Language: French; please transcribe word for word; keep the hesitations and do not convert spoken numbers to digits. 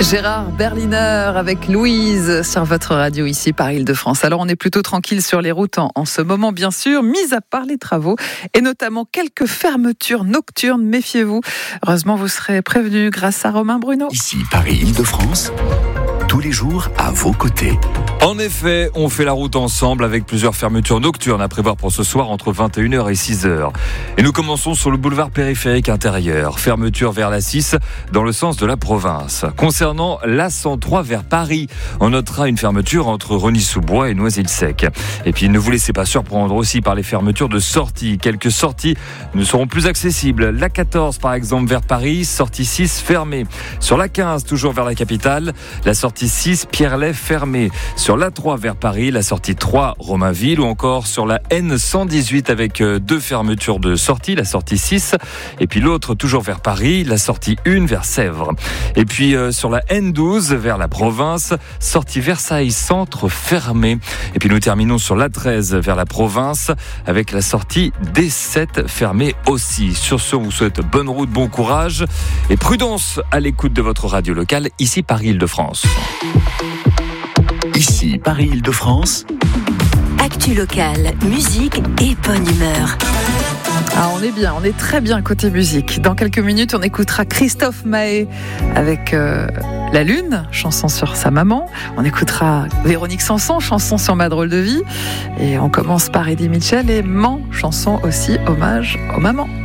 Gérard Berliner avec Louise sur votre radio ici par Île-de-France. Alors on est plutôt tranquille sur les routes en, en ce moment bien sûr, mis à part les travaux et notamment quelques fermetures nocturnes, méfiez-vous. Heureusement vous serez prévenus grâce à Romain Bruno. Ici Paris Île-de-France, tous les jours à vos côtés. En effet, on fait la route ensemble avec plusieurs fermetures nocturnes à prévoir pour ce soir entre vingt et une heures et six heures. Et nous commençons sur le boulevard périphérique intérieur. Fermeture vers l'A six dans le sens de la province. Concernant l'A cent trois vers Paris, on notera une fermeture entre Rosny-sous-Bois et Noisy-le-Sec. Et puis ne vous laissez pas surprendre aussi par les fermetures de sorties. Quelques sorties ne seront plus accessibles. L'A quatorze par exemple vers Paris, sortie six fermée. Sur l'A quinze toujours vers la capitale, la sortie six Pierrelet fermée. Sur l'A trois vers Paris, la sortie trois Romainville ou encore sur la N cent dix-huit avec deux fermetures de sortie, la sortie six et puis l'autre toujours vers Paris, la sortie un vers Sèvres. Et puis euh, sur la N douze vers la province, sortie Versailles centre fermée. Et puis nous terminons sur l'A treize vers la province avec la sortie D sept fermée aussi. Sur ce, on vous souhaite bonne route, bon courage et prudence à l'écoute de votre radio locale ici Paris Île-de-France. Ici Paris Île-de-France. Actu locale, musique et bonne humeur. Ah, on est bien, on est très bien côté musique. Dans quelques minutes, on écoutera Christophe Maé avec euh, La Lune, chanson sur sa maman. On écoutera Véronique Sanson, chanson sur ma drôle de vie. Et on commence par Eddie Mitchell et Man, chanson aussi hommage aux mamans.